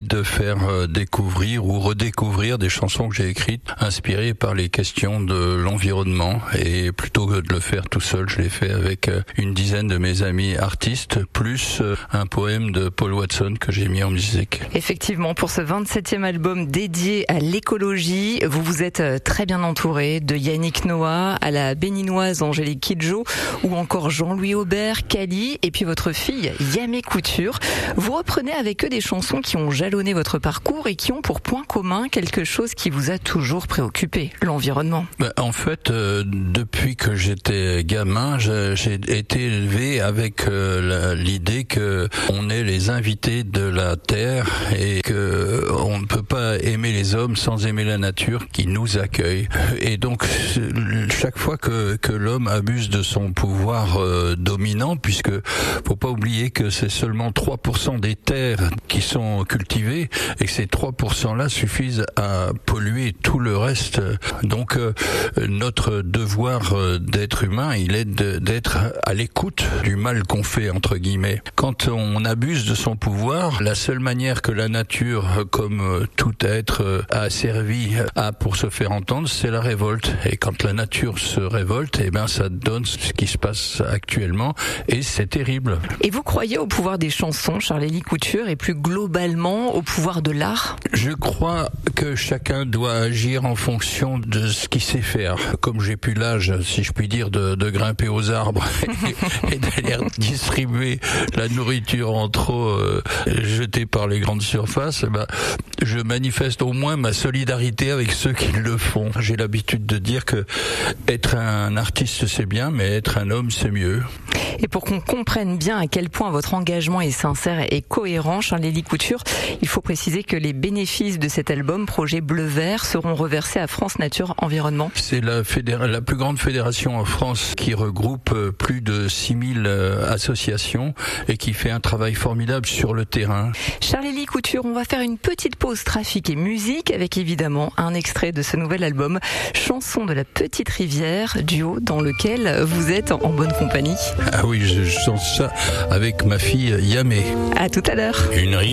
de faire découvrir ou redécouvrir des chansons que j'ai écrites inspirées par les questions de l'environnement. Et plutôt que de le faire tout seul, je l'ai fait avec une dizaine de mes amis artistes, plus un poème de Paul Watson que j'ai mis en musique. Effectivement, pour ce 27e album dédié à l'écologie, vous vous êtes très bien entouré de Yannick Noah à la béninoise Angélique Kidjo ou encore Jean-Louis Aubert, Cali et puis votre fille Yamé Couture. Vous reprenez avec eux des chansons qui ont jalonné votre parcours et qui ont pour point commun quelque chose qui vous a toujours préoccupé, l'environnement. En fait, depuis que j'étais gamin, j'ai été élevé avec l'idée que on est les invités de la Terre et que on ne peut pas aimer les hommes sans aimer la nature qui nous accueille. Et donc, chaque fois que l'homme abuse de son pouvoir dominant, puisque faut pas oublier que c'est seulement 3% des terres qui sont cultivées et que ces 3%-là suffisent à polluer tout le reste. Donc, notre devoir d'être humain, il est d'être à l'écoute du mal qu'on fait, entre guillemets. Quand on abuse de son pouvoir, la seule manière que la nature, comme tout être asservi, a pour se faire entendre, c'est la révolte. Et quand la nature se révolte, eh ben, ça donne ce qui se passe actuellement et c'est terrible. Et vous croyez au pouvoir des chansons, Charlélie Couture, et plus globalement au pouvoir de l'art ? Je crois que chacun doit agir en fonction de ce qu'il sait faire. Comme j'ai plus l'âge, si je puis dire, de grimper aux arbres et d'aller distribuer la nourriture en trop jetée par les grandes surfaces, ben, je manifeste au moins ma solidarité avec ceux qui le font. J'ai l'habitude de dire que être un artiste c'est bien, mais être un homme c'est mieux. Et pour qu'on comprenne bien à quel point votre engagement est sincère et cohérent, Charlélie Couture, il faut préciser que les bénéfices de cet album, Projet Bleu Vert, seront reversés à France Nature Environnement. C'est la plus grande fédération en France qui regroupe plus de 6000 associations et qui fait un travail formidable sur le terrain. Charlélie Couture, on va faire une petite pause trafic et musique avec évidemment un extrait de ce nouvel album, Chanson de la Petite Rivière, duo dans lequel vous êtes en bonne compagnie. Ah oui, je chante ça avec ma fille Yamé. À tout à l'heure.